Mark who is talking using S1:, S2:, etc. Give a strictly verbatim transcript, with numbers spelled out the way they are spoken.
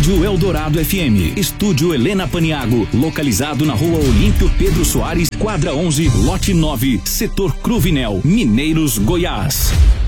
S1: Rádio Eldorado F M, Estúdio Helena Paniago, localizado na Rua Olímpio Pedro Soares, quadra onze, lote nove, setor Cruvinel, Mineiros, Goiás.